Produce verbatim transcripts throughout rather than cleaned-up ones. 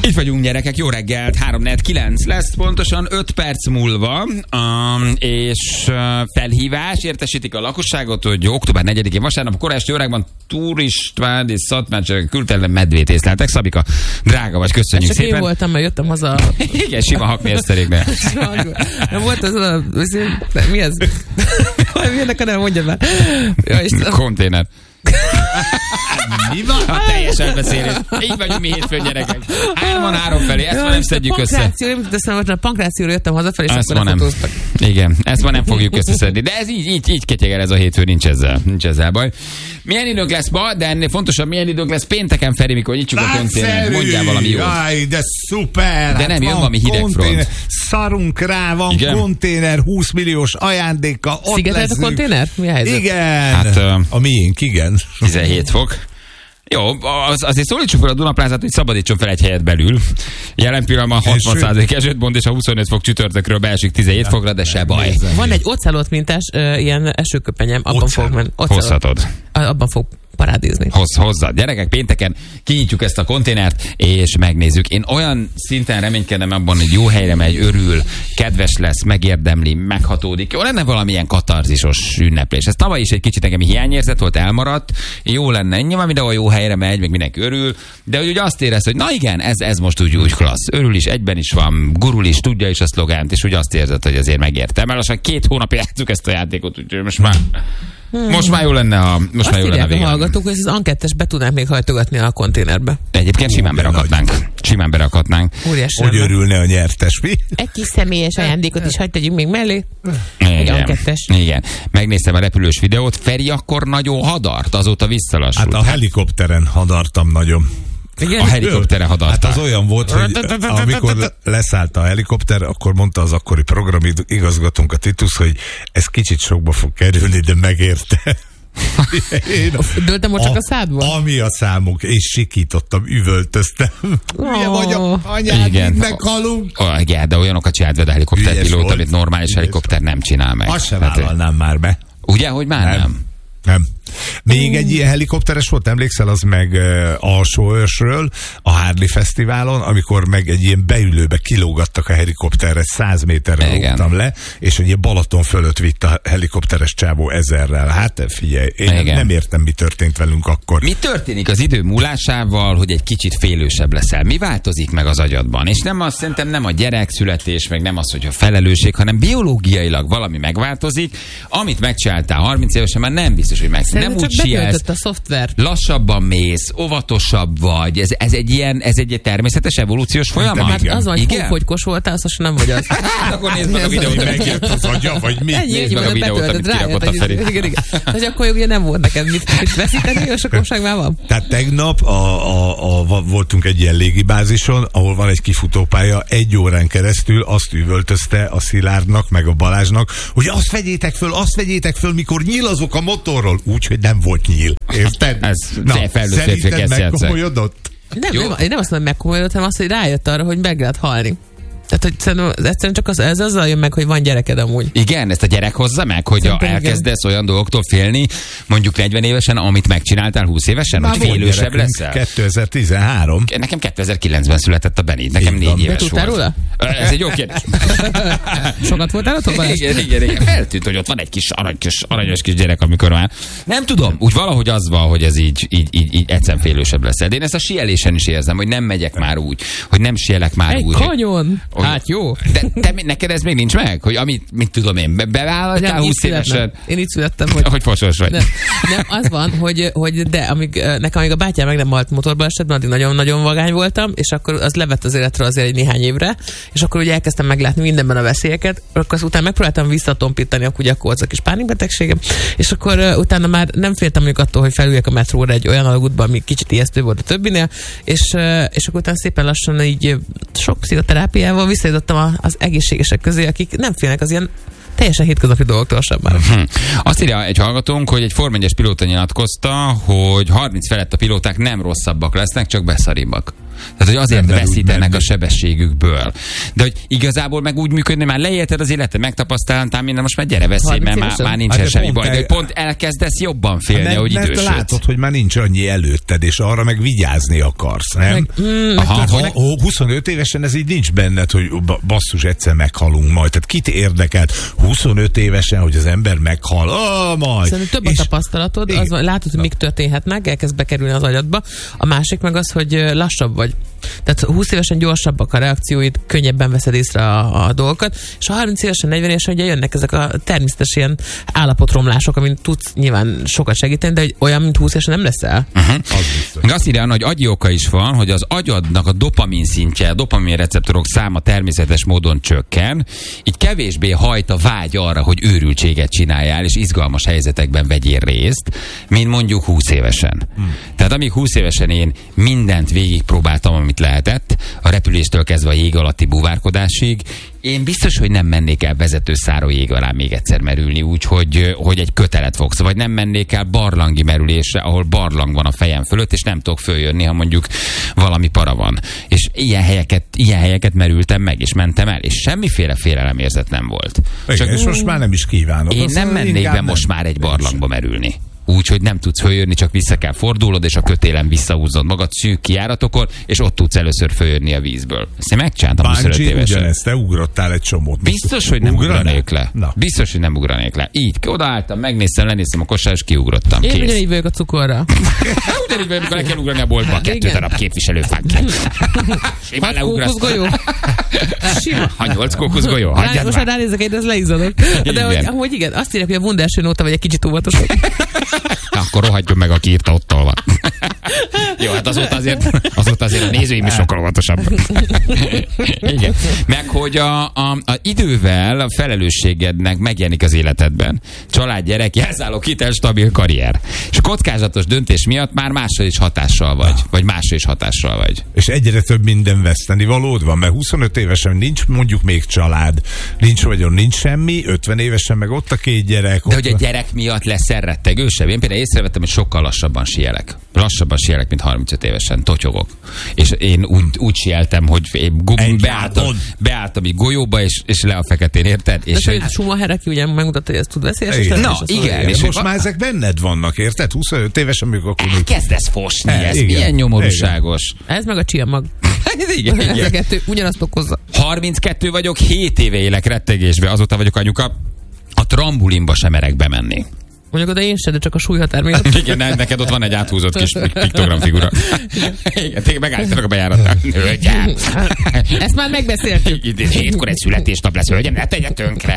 Itt vagyunk, gyerekek, jó reggelt, három negyven kilenc lesz, pontosan öt perc múlva, um, és uh, felhívás, értesítik a lakosságot, hogy október negyedikén vasárnap a korai esti órákban Turistván és Szatmár Kültelen medvét észleltek. Szabika, drága vagy, köszönjük csak szépen. Én voltam, mert jöttem haza. Igen, sima hakni eszteréknél. Nem volt az a... Mi ez? Milyennek a nem, mondjad már. Konténer. Mi van? A teljes elbeszélés. Így vagyunk mi hétfőn, gyerekek. Hárman három felé, ezt ma nem szedjük össze. A pankrációra jöttem hazafelé, és ezt akkor nem fotóztak. Igen, ezt ma nem fogjuk összeszedni. De ez így, így, így ketyegel ez a hétfő, nincs ezzel, nincs ezzel baj. Milyen időnk lesz ma, de ennél fontosabb, milyen időnk lesz pénteken, Feri, mikor nyitjuk a konténert. Mondjál valami jót. Jaj, de szuper! De nem, jön valami hideg front. Szarunk rá, van igen? Konténer, húsz milliós ajándéka, ott szigetelt a konténer? Mi a helyzet? Igen! Hát, uh, a miénk, igen. tizenhét fok. Jó, az, azért szólítsuk fel a Dunaplázát, hogy szabadítson fel egy helyet belül. Jelen pillanatban hatvan százalék esőtbond, és a huszonöt fok csütörtökről beesik tizenhét fokra, de se baj. Van egy ocelot mintás uh, ilyen esőköpenyem, abban fog menni. Hozhatod. Abban fog parádézni. Hozz, hozzad. Gyerekek, pénteken kinyitjuk ezt a konténert, és megnézzük. Én olyan szinten reménykedem abban, hogy jó helyre megy, örül, kedves lesz, megérdemli, meghatódik. Jó lenne valamilyen katarzisos ünneplés. Ez tavaly is egy kicsit engem hiányérzet volt, elmaradt. Jó lenne, nyilván mindenhol jó helyre megy, meg mindenki örül, de úgy azt érez, hogy na igen, ez, ez most úgy, úgy klassz. Örül is, egyben is van, gurul is, tudja is a szlogánt, és úgy azt érzed, hogy azért megérte. Mert lassan két hónapja játsszuk ezt a játékot, úgyhogy most már Hmm. Most már jó lenne a most azt már jó lenne a vége. Hallgatók, hogy ez az ankettes be tudnánk még hajtogatni a konténerbe. Egyébként Ó, simán berakhatnánk. Simán berakhatnánk. Hogy örülne a nyertes, mi? Egy kis személyes ajándékot is hagyd tegyünk még mellé. Igen. Egy ankettes. Igen. Megnéztem a repülős videót. Feri akkor nagyon hadart, azóta visszalassult. Hát a helikopteren hadartam nagyon. Igen? A helikoptere hadarta. Hát az olyan volt, hogy amikor leszállt a helikopter, akkor mondta az akkori programigazgatónk, a Titus, hogy ez kicsit sokba fog kerülni, de megérte. Döltem ott csak a szádba? Ami a számuk, és sikítottam, üvöltöztem. Ugye oh. vagyok, anyád, igen. Meghalunk. Oh, igen, de olyanokat csinált vele a helikopterpilóta, amit normális Ügyes helikopter nem csinál meg. Azt sem vállalnám már be. Ugye, hogy már nem? nem. Nem. Még egy ilyen helikopteres volt, emlékszel, az meg uh, Alsóörsről, a Harley Fesztiválon, amikor meg egy ilyen beülőbe kilógattak a helikopterre, száz méterre lógtam le, és egy ilyen Balaton fölött vitt a helikopteres csávó ezerrel. Hát figyelj, én nem, nem értem, mi történt velünk akkor. Mi történik az idő múlásával, hogy egy kicsit félősebb leszel? Mi változik meg az agyadban? És nem azt, szerintem nem a gyerekszületés, meg nem az, hogy a felelősség, hanem biológiailag valami megváltozik, amit megcsináltál harminc évesen, már nem biztos, hogy meg nem úgy sielsz, a szoftver. Lassabban mész, óvatosabb vagy. Ez, ez egy ilyen, ez egy természetes evolúciós folyamat? Hát az, hogy hófogykos voltál, azt nem vagy az. Hát akkor nézd meg a videót, hogy megjött az agya, vagy mi? Nézd meg a videót, amit kirakott a Feri. Igen, igen. Hogy akkor ugye nem volt neked mit veszíteni, és akkorság már van. Tehát tegnap a, a, a, voltunk egy ilyen légibázison, ahol van egy kifutópálya, egy órán keresztül azt üvöltözte a Szilárdnak, meg a Balázsnak, hogy azt vegyétek föl, azt vegyétek föl, mikor nyílazok a motorról, úgy, hogy nem volt nyíl. Érted? Ez Na, szerinted megkomolyodott? Nem, nem, én nem azt mondom, hogy megkomolyodott, hanem azt, hogy rájött arra, hogy meg lehet halni. Tehát, hogy szerintem egyszerűen csak az, ez azzal jön meg, hogy van gyereked amúgy. Igen, ezt a gyerek hozza meg, hogy a, elkezdesz igen. olyan dolgoktól félni, mondjuk negyven évesen, amit megcsináltál húsz évesen, már hogy félősebb leszel? kétezer-tizenhárom Nekem kétezer-kilencben született a Benit, nekem négy éves volt. Tudtál róla? Ez egy jó kérdés. Sokat voltál ott? Igen, igen, igen. Feltűnt, hogy ott van egy kis, arany, kis aranyos kis gyerek, amikor már. Nem tudom, úgy valahogy az van, hogy ez így, így, így, így egyszerűen félősebb leszel. De én ezt a sielésen is érzem, hogy nem megyek már úgy, hogy nem sielek már egy úgy. Egy kanyon! Hogy, hát jó. De te, neked ez még nincs meg? Hogy amit, mit tudom én, be, bevállaltál húsz évesen? Én így születtem, hogy... Hogy fosos vagy. Nem, nem, az van, hogy, hogy de amíg, nekem amíg a bátyám meg nem halt motorba esetben, addig nagyon-nagyon vagány voltam, és akkor az levett az életről azért egy néhány évre, és akkor ugye elkezdtem meglátni mindenben a veszélyeket, akkor azután megpróbáltam visszatompítani, akkor ugye akkor az a kis pánikbetegségem, és akkor uh, utána már nem féltem mondjuk attól, hogy felüljek a metróra egy olyan alagútba, ami kicsit ijesztő volt a többinél, és, uh, és akkor utána szépen lassan így sok pszichoterápiával visszajutottam az egészségesek közé, akik nem félnek az ilyen teljesen hétköznapi dolgoktól sem már. Hmm. Azt írja egy hallgatónk, hogy egy Form egyes pilóta nyilatkozta, hogy harminc felett a pilóták nem rosszabbak lesznek, csak beszaribbak. Tehát, hogy azért Nem veszítenek a sebességükből. De hogy igazából meg úgy működni, már leélted az életet, megtapasztaltál minden, most már gyere veszély, mert már, már nincsen hát semmi baj. El... De pont elkezdesz jobban félni, mert, hogy idősödsz. Mert látod, hogy már nincs annyi előtted, és arra meg vigyázni akarsz, nem? Meg, mm, Aha, meg, hogy... ha huszonöt évesen ez így nincs benned, hogy basszus, egyszer meghalunk majd. Tehát kit érdekelt huszonöt évesen, hogy az ember meghal? Oh, majd. Szerintem több és... a tapasztalatod, az, látod, hogy mik történhetnek, elkezd bekerülni az agyadba. A másik meg az, hogy lassabb vagy. Tehát húsz évesen gyorsabbak a reakcióid, könnyebben veszed észre a, a dolgokat, és a harminc évesen, negyven évesen ugye jönnek ezek a természetes ilyen állapotromlások, amin tudsz nyilván sokat segíteni, de hogy olyan, mint húsz évesen nem leszel. Uh-huh. Az azt írja, hogy agyi oka is van, hogy az agyadnak a dopamin szintje, a dopamin receptorok száma természetes módon csökken, így kevésbé hajt a vágy arra, hogy őrültséget csináljál, és izgalmas helyzetekben vegyél részt, mint mondjuk húsz évesen. Hmm. Tehát amíg húsz évesen én mindent végigpróbáltam, amit lehetett, a repüléstől kezdve a jég alatti buvárkodásig, én biztos, hogy nem mennék el vezetőszáról jég alá még egyszer merülni, úgyhogy hogy egy kötelet fogsz, vagy nem mennék el barlangi merülésre, ahol barlang van a fejem fölött, és nem tudok följönni, ha mondjuk valami para van. És ilyen helyeket, ilyen helyeket merültem meg, és mentem el, és semmiféle félelemérzet nem volt. Igen, Csak, és most már nem is kívánok. Én nem mennék be nem. most már egy barlangba merülni. Úgy, hogy nem tudsz följönni, csak vissza kell fordulod, és a kötélen visszahúzod magad szűk kijáratokon, és ott tudsz először följönni a vízből. Ezt én megcsináltam huszonöt évesen. Ugyanezt, te ugrottál egy csomót. Biztos, hogy nem Ugraná? ugranék le. Na. Biztos, hogy nem ugranék le. Így, odaálltam, megnéztem, lenéztem a kosár, és kiugrottam. Én ugyanígy vagyok a cukorra. Ugyanígy vagyok, amikor le kell ugrani a boltba, kettő darab képviselőfánként. Simán leugrasztam. Ha nyolc kókuszgolyó, hagyjad most már ránézek, én ez leizzadok. De hogy, hogy igen, azt írják, hogy a Wunderschön óta vagy egy kicsit óvatosabb. Akkor rohadjon meg, aki írta, ott van. Jó, hát azóta azért, azóta azért a nézőim is sokkal óvatosabb. Igen. Meg, hogy a, a, a idővel a felelősségednek megjelenik az életedben. Család, gyerek, jelzálók, hitel, stabil karrier. És kockázatos döntés miatt már másra is hatással vagy. Vagy másra is hatással vagy. És egyre több minden veszteni valód van, mert huszonöt évesen nincs mondjuk még család, nincs vagyon, nincs semmi, ötven évesen meg ott a két gyerek. De hogy a gyerek miatt leszel rettegősebb. Én például észrevettem, hogy sokkal lassabban sielek. Lassabban sielek, mint harmincöt évesen. Totyogok. És én úgy, úgy sieltem, hogy én go- beálltam, beálltam így golyóba, és, és le a feketén, érted? De és hogy a Schumacher, aki ugye megmutatta, hogy ez tud veszélyes. Igen. Na, igen. És most már ezek benned vannak, érted? huszonöt évesen, amikor akkor... Elkezdesz fosni, ez igen. Milyen nyomorúságos. Igen. Ez meg a csillmag. Igen, igen. Ez a kettő ugyanazt okozza. harminckettő vagyok, hét éve élek rettegésbe, azóta vagyok anyuka. A trambulinba sem merek bemenni. Mondjuk oda én sem, de csak a súlyhatár miatt. Igen, neked ott van egy áthúzott kis piktogramfigura. Igen, tényleg megállítanak a bejáratán. Hölgyem! Ezt már megbeszéltük. Hétkor egy születésnap lesz, hölgyem, ne tegye tönkre.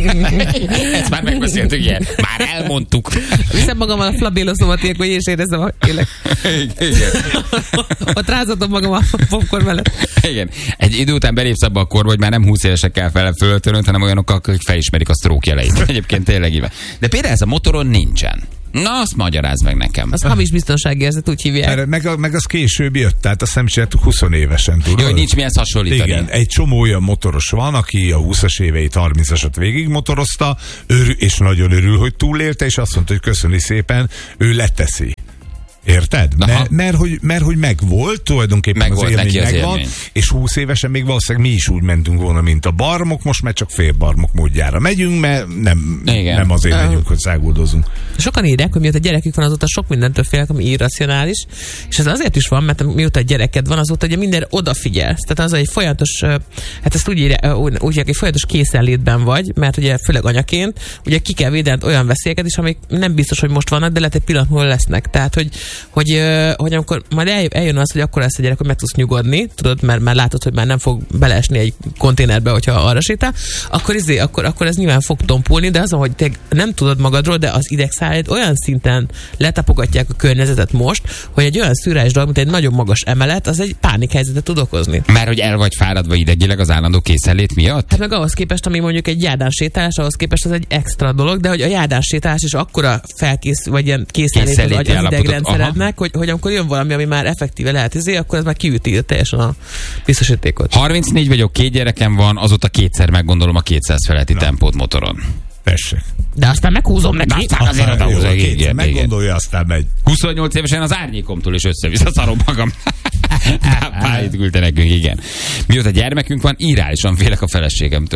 Ezt már megbeszéltük, ilyen. Már elmondtuk. Viszem magammal a flabéloszomat, hogy én is érezzem a élek. Igen. Ott rázatom magam a popcorn mellett. Igen. Egy idő után belépsz abba a korba, hogy már nem húsz évesekkel fel föltörönt, hanem olyanokkal, akik felismerik a stroke jeleit. Egyébként tényleg így. De például ez a motoron nincsen. Na, azt magyarázd meg nekem. Az hamis biztonságérzet, úgy hívják. Meg, meg, meg az később jött, tehát azt nem csináltuk húsz évesen, tudod? Jó, hogy nincs mihez hasonlítani. Igen, egy csomó olyan motoros van, aki a húszas éveit, harmincasat végig motorozta, örül, és nagyon örül, hogy túlélte, és azt mondta, hogy köszöni szépen, ő leteszi. Érted? Mert, mert, hogy, mert hogy megvolt, tulajdonképpen meg az élmény az megvan, élmény. És húsz évesen még valószínűleg mi is úgy mentünk volna, mint a barmok, most már csak félbarmok módjára megyünk, mert nem, nem azért megyünk, uh, hogy száguldozunk. Sokan írják, hogy mióta gyerekük van, azóta sok mindentől félek, ami irracionális, és ez azért is van, mert mióta gyereked van, azóta ugye minden odafigyelsz. Tehát az egy folyamatos, hát ezt úgy írják, úgy, úgy egy folyamatos készenlétben vagy, mert ugye főleg anyaként, ugye ki kell védened olyan veszélyeket is, amik nem biztos, hogy most vannak, de lehet egy pillanat múlva lesznek. Tehát, hogy Hogy, hogy amikor majd eljön az, hogy akkor lesz a gyerek, hogy meg tudsz nyugodni, tudod, mert már látod, hogy már nem fog beleesni egy konténerbe, hogyha arra sétál, akkor, izé, akkor, akkor ez nyilván fog tompulni, de az, hogy te nem tudod magadról, de az idegszálaid olyan szinten letapogatják a környezetet most, hogy egy olyan szürreális dolog, mint egy nagyon magas emelet, az egy pánikhelyzetet tud okozni. Mert hogy el vagy fáradva idegileg az állandó készenlét miatt? Hát meg ahhoz képest, ami mondjuk egy járdán sétálás, ahhoz képest az egy extra dolog, de hogy a járdán sétálás is akkora felkész, vagy ilyen készenlét az, az idegrendszerednek, hogy, hogy amikor jön valami, ami már effektíve lehet izé, akkor ez már kiüti teljesen a biztosítékot. harmincnégy vagyok, két gyerekem van, azóta kétszer meggondolom a kétszáz feletti tempót motoron. Tessék. De aztán meghúzom neki. Aztán azért odahúzom. Meggondolja, aztán megy. huszonnyolc évesen az árnyékomtól is össze-vissza szarom magam. Pályit küldte nekünk, igen. Mióta gyermekünk van, irreálisan félek a feleségemtől.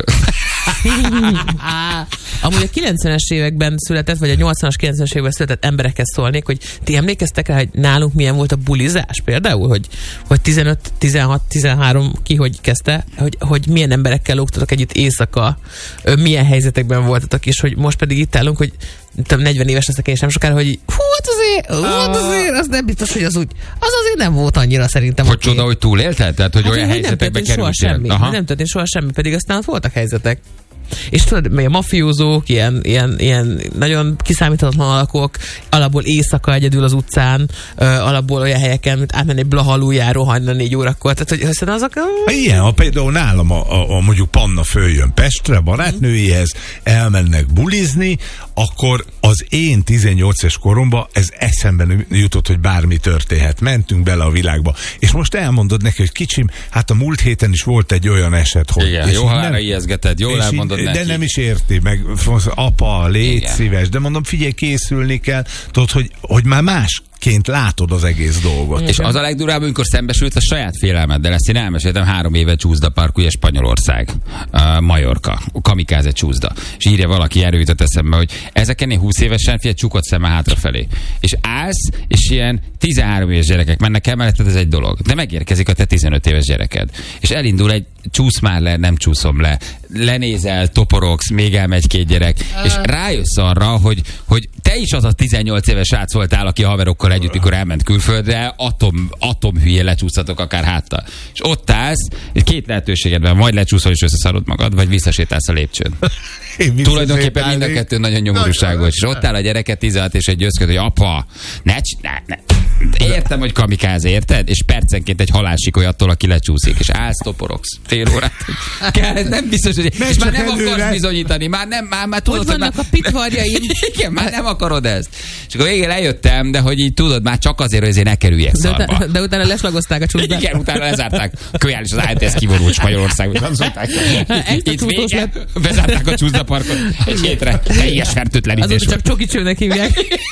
Amúgy a kilencvenes években született, vagy a nyolcvanas, kilencvenes években született emberekhez szólnék, hogy ti emlékeztek rá, hogy nálunk milyen volt a bulizás például, hogy, hogy tizenöt, tizenhat, tizenhárom ki hogy kezdte, hogy, hogy milyen emberekkel lógtatok együtt éjszaka, milyen helyzetekben voltatok, és hogy most pedig itt állunk, hogy negyven éves leszek én is nem sokára, hogy hú, hát azért, hát azért, az nem biztos, hogy az úgy, az azért nem volt annyira szerintem. Hogy okay. Csoda, hogy túlélted? Tehát, hogy hát olyan helyzetekbe kerültél? Semmi. Nem történt soha semmi, pedig aztán ott voltak helyzetek. És tudod, a mafiózók, ilyen, ilyen, ilyen nagyon kiszámíthatatlan alakok, alapból éjszaka egyedül az utcán, uh, alapból olyan helyeken, mint átmenni egy Blaha aluljáró hajnal négy órakor. Tehát, hogy hiszen azok... Uh... Igen, ha például nálam a, a, a mondjuk Panna följön Pestre, barátnőjéhez, elmennek bulizni, akkor az én tizennyolc éves koromban ez eszembe jutott, hogy bármi történhet. Mentünk bele a világba. És most elmondod neki, hogy kicsim, hát a múlt héten is volt egy olyan eset, hogy... Igen, jó halára ijeszgeted, jól elmondod. De nem is érti, meg apa, légy igen. szíves, de mondom, figyelj, készülni kell, tudod, hogy, hogy már más ként látod az egész dolgot. Igen. És az a legdurább, amikor szembesült a saját félelmeddel. Ezt én elmeséltem, három éve csúszda park, ugye Spanyolország, uh, Majorka, kamikáze csúszda. És írja valaki, erről jutott eszembe, hogy ezeken én húsz évesen, figyelj, csukott szeme hátrafelé. És állsz, és ilyen tizenhárom éves gyerekek mennek el melletted, ez egy dolog. De megérkezik a te tizenöt éves gyereked. És elindul egy csúsz már le, nem csúszom le. Lenézel, toporogsz, még elmegy két gyerek. Uh. És rájössz arra, hogy, hogy te is az a tizennyolc éves srác voltál, aki haverokkal együtt, mikor elment külföldre, atom, atomhülyén lecsúszhatok akár háttal. És ott állsz, és két lehetőséged van, vagy lecsúszol és összeszarod magad, vagy visszasétálsz a lépcsőn. Tulajdonképpen mind a kettő nagyon nyomorúságos. És ott áll a gyereket tizenhat és egy győzköd, hogy apa, ne, ne, ne. Értem, hogy kamikáze, érted? És percenként egy halálsikoly attól, aki lecsúszik, és állsz, toporogsz fél órát. Kell, nem biztos, hogy... És már nem előre. Akarsz bizonyítani, már nem, már, már tudod, hogy vannak már... a pitvarjaim. Igen, már nem akarod ezt. És akkor végén eljöttem, de hogy így tudod, már csak azért, hogy azért ne kerüljek de szarba. Utána, de utána leslagozták a csúszdát. Igen, utána lezárták. Kölyál és az á té es kivonult Spanyolországban. Azt mondták, itt vége, bezárták a csúszdaparkot egy hétre. Teljes fertőtlenítés. Azóta csak csoki csőnek hívják.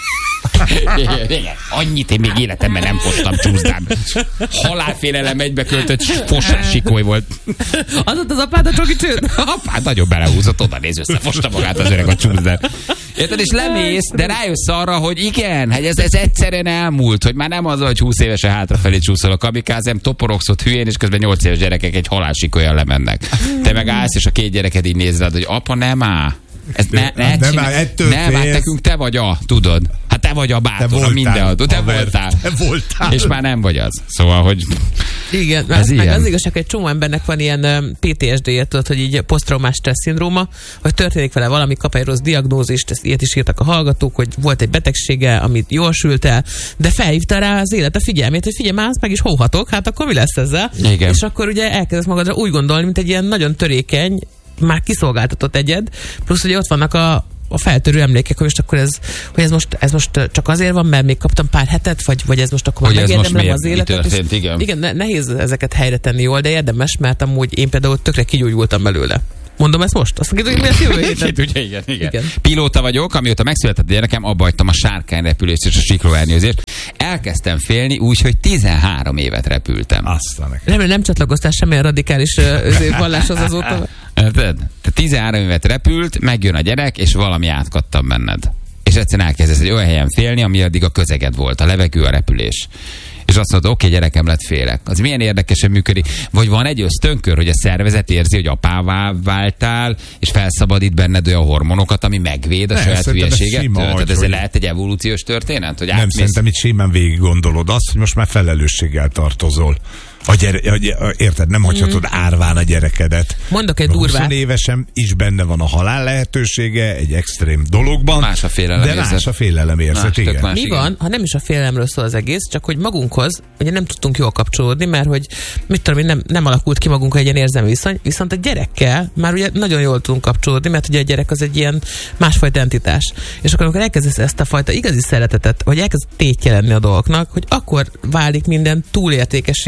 Igen, igen. Annyit én még életemben nem fostam csúszdán. Halálfélelem egybe költött fosás sikoly volt. Az ott az apád a csoki csőd? Apád nagyon belehúzott, oda néz, összefosta magát az öreg a csúszdán. Érted, és lemész, de rájössz arra, hogy igen, hát ez, ez egyszerűen elmúlt, hogy már nem az, hogy húsz évesen hátrafelé csúszol a kamikázem, toporogsz ott hülyén, és közben nyolc éves gyerekek egy halálsikolyan lemennek. Te meg állsz, és a két gyereket így néz rád, hogy apa, nem áll. Ez ne, ne, nem, már ettől nem, hát nekünk te vagy a, tudod. Hát te vagy a bátor, a mindenadó. Te voltál. Te voltál. És már nem vagy az. Szóval, hogy... Igen, ez meg az igazság, hogy egy csomó embernek van ilyen pé té es dé-je, tudod, hogy így posztraumás stressz szindróma, hogy történik vele valami, kap egy rossz diagnózist, ezt ilyet is írtak a hallgatók, hogy volt egy betegsége, amit jól sült el, de felhívta rá az élet a figyelmét, hogy figyelj, már meg is hóhatok, hát akkor mi lesz ezzel? Igen. És akkor ugye elkezdesz magadra úgy gondolni, mint egy ilyen nagyon törékeny, már kiszolgáltatott egyed, plusz ugye ott vannak a, a feltörő emlékek, hogy most akkor ez, hogy ez most, ez most csak azért van, mert még kaptam pár hetet, vagy, vagy ez most akkor már megérdemlem az életet. Történt, igen. igen, nehéz ezeket helyre tenni jól, de érdemes, mert amúgy én például tökre kigyógyultam belőle. Mondom ezt most? Azt mondjuk, hogy jövő héten. Ugye, igen, igen. igen. Pilóta vagyok, amióta megszületett a gyerekem, abba hagytam a sárkányrepülést és a siklóernyőzést. Elkezdtem félni úgy, hogy tizenhárom évet repültem. Aztán nem, nem csatlakoztál semmilyen radikális uh, valláshoz azóta. Érted? Te tizenhárom évet repült, megjön a gyerek, és valami átkattam benned. És egyszerűen elkezdesz egy olyan helyen félni, ami addig a közeged volt, a levegő, a repülés. És azt mondod, oké, okay, gyerekem, lett félek. Az milyen érdekesen működik. Vagy van egy ösztönkör, hogy a szervezet érzi, hogy apává váltál, és felszabadít benned olyan hormonokat, ami megvéd a ne, saját hülyeségettől. Tehát ez hogy... lehet egy evolúciós történet? Hogy nem, átmész... szerintem itt simán végig gondolod azt, hogy most már felelősséggel tartozol. A gyere, a, érted, nem hagyhatod mm. árván a gyerekedet. Mondok egy durvát. húsz évesen is benne van a halál lehetősége egy extrém dologban. Más a félelem de érzet. más a félelem érzet, igen. Más, Mi igen. van, ha nem is a félelemről szól az egész, csak hogy magunkhoz, ugye nem tudtunk jól kapcsolódni, mert hogy mit tudom én, nem, nem alakult ki magunkhoz egy ilyen érzelmi viszony, viszont a gyerekkel már ugye nagyon jól tudunk kapcsolódni, mert ugye a gyerek az egy ilyen másfajta entitás. És akkor, amikor elkezdesz ezt a fajta igazi szeretetet, vagy elkezd tétje lenni a dolgoknak, hogy akkor válik minden túlértékessé ahhoz, hogy meg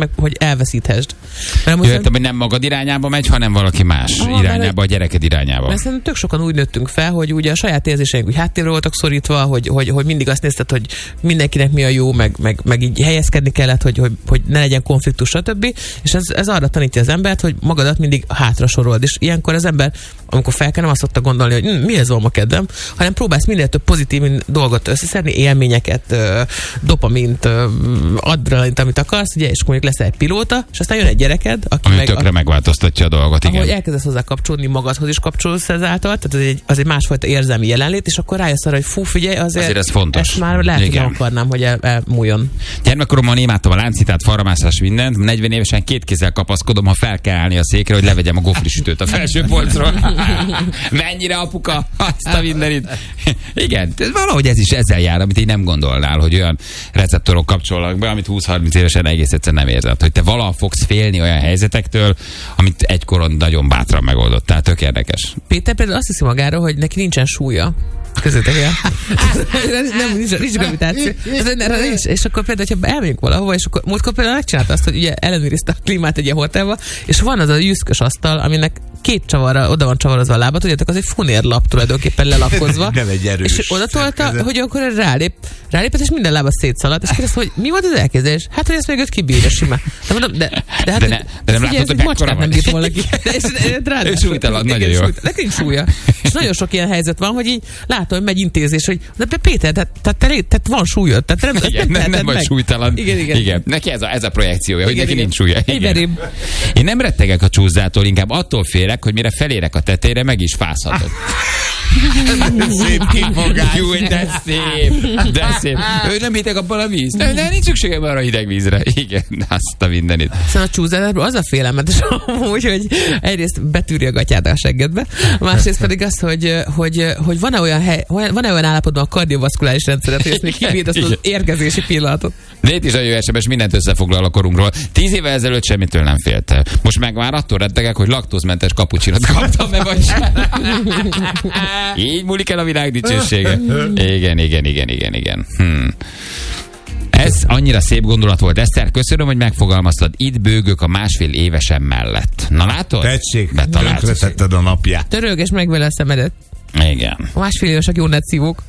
meg hogy elveszíthesd. Mert Jöttem, hogy nem magad irányába megy, hanem valaki más aha, irányába, a gyereked irányába. Mert szerintem tök sokan úgy nőttünk fel, hogy ugye a saját érzéseink úgy háttérre voltak szorítva, hogy, hogy, hogy mindig azt nézted, hogy mindenkinek mi a jó, meg, meg, meg így helyezkedni kellett, hogy, hogy, hogy ne legyen konfliktus, stb. És ez, ez arra tanítja az embert, hogy magadat mindig hátra sorold. És ilyenkor az ember, amikor fel kell, nem azt szokta gondolni, hogy hm, mihez van ma kedvem, hanem próbálsz minél több pozitív dolgot összeszedni, élményeket, dopamint, adrenalint, amit akarsz, ugye, és mondjuk lesz egy pilóta, és aztán jön egy gyereked, aki ami meg, tökre a, megváltoztatja a dolgot, igen. Ahogy elkezdesz hozzá kapcsolódni, magadhoz is kapcsolódsz ezáltal, tehát az egy, az egy másfajta érzelmi jelenlét, és akkor rájössz arra, hogy fú, figyelj, azért, azért ez fontos. Ezt már lehet, igen. hogy nem akarnám, hogy el, elmúljon. Gyermekkoromban imádtam a láncitát, faramászás, mindent. negyven évesen két kézzel kapaszkodom, ha fel kell állni a székre, hogy levegyem a gofrisütőt a felső polcról. Mennyire apuka, azt a mindenit. Igen, valahogy ez is ezzel jár, amit így nem gondolnál, hogy olyan receptorok kapcsolnak be, amit húsz-harminc évesen egész egyszerűen nem érzed. Hogy te valaha fogsz félni olyan helyzetektől, amit egykoron nagyon bátran megoldottál. Tök érdekes. Péter például azt hiszi magáról, hogy neki nincsen súlya. Közöttek el. Nem, nincs, nincs gravitáció. És, és akkor például, hogyha elmegyünk valahova, és akkor múltkor például megcsinálta azt, hogy ugye ellenőrizte a klímát egy ilyen hotelba, és van az a jüszkös asztal, aminek két csavarra, oda van csavarozva a lába, tudjátok, az egy funérlap tulajdonképpen lelapkozva. Nem egy erős. És oda tolta, hogy akkor rálép, rálépett, és minden lába szétszaladt, és kérdezte, hogy mi volt az elképzelés? Hát, hogy ezt még öt kibírja simán. De mondom, de, de, hát, de, ne, de nem látod, hogy mekkora nem bírt volna ki. Ő súlytalan, nagyon jó. De nincs súlya. És nagyon sok ilyen helyzet van, hogy így látom, hogy megy intézés, hogy de Péter, tehát, tehát, tehát van súlyod. Tehát nem, igen, nem, nem vagy súlytalan. Igen, igen. igen. Neki ez a, ez a projekciója, hogy igen, neki igen. nincs súlya. Én nem rettegek a csúszától, inkább attól félek, hogy mire felérek a tetejére, meg is fázhatok. Szép kifogás. Jó, de szép, de szép. Ő nem hitek abban a víz. De, de nincs szükségem arra a hideg vízre. Igen, azt a mindenit. Szóval a csúszásról az a félelmetes amúgy, hogy egyrészt betűri a gatyád a seggedbe, másrészt pedig az, hogy, hogy, hogy van-e olyan, hely, van-e olyan állapotban a kardiovaszkuláris rendszeret, hogy ezt még kibírd azt az érkezési pillanatot. De itt is a jövő es em es mindent összefoglal a korunkról. Tíz évvel ezelőtt semmitől nem félte. Most meg már attól rettegek, hogy laktózmentes kapucsinot kaptam-e vagy sem. Így múlik el a világ dicsősége. Igen, igen, igen, igen, igen. Hmm. Ez annyira szép gondolat volt, Eszter. Köszönöm, hogy megfogalmaztad. Itt bőgök a másfél évesem mellett. Na látod? Tessék, tönkretetted a napját. Törög és megvele a szemedet. Igen. A másfél évesek jó netszívók.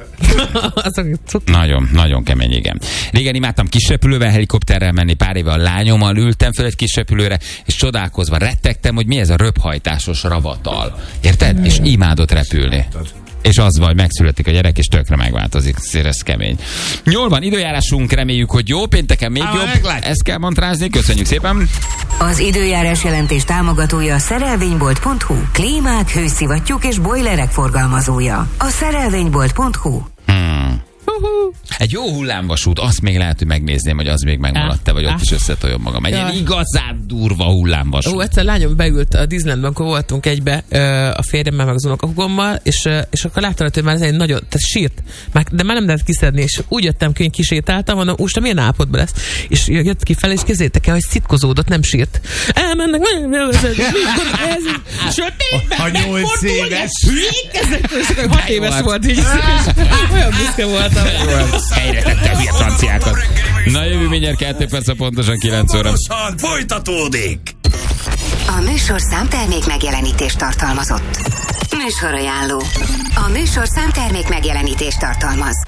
Nagyon, nagyon kemény, igen. Régen imádtam kisrepülővel, helikopterrel menni, pár éve a lányommal ültem föl egy kisrepülőre, és csodálkozva rettegtem, hogy mi ez a röphajtásos ravatal. Érted? Mm. És imádott repülni. És az vagy, megszületik a gyerek, és tökre megváltozik. Szér, ez kemény. Jól van, időjárásunk, reméljük, hogy jó. Pénteken még Á, jobb. Meglát. Ezt kell mantrázni. Köszönjük szépen. Az időjárás jelentés támogatója a szerelvénybolt pont hu. Klímák, hőszivattyúk és bojlerek forgalmazója. A szerelvénybolt pont hu. Hmm. Uh-huh. Egy jó hullámvasút, azt még lehet, hogy megnézném, hogy az még megmaradt-e, vagy ott ah. is összetoljom magam. Egy ja. ilyen igazán durva hullámvasút. Ó, egyszer lányom beült a Disneylandben, akkor voltunk egybe a férjemmel, meg az unokahúgommal, és, és akkor láttam, hogy már ez egy nagyon, tehát sírt, már, de már nem lehet kiszedni, és úgy jöttem ki, hogy kisétáltam, mondom, úristen, milyen állapotban lesz? És jött ki fel, és kézzétek el, hogy szitkozódott, nem sírt. Elmennek, a nyolc éves. Hat éves volt, így olyan büszke voltam. Helyre tettem a franciákat. Na, jövő mindjárt kettő perc, pontosan kilenc óra. Folytatódik! A műsor számtermék megjelenítést tartalmazott. Műsorajánló. A műsor számtermék megjelenítést tartalmaz.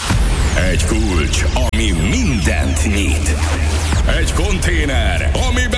Egy kulcs, ami mindent nyit. Egy konténer, amiben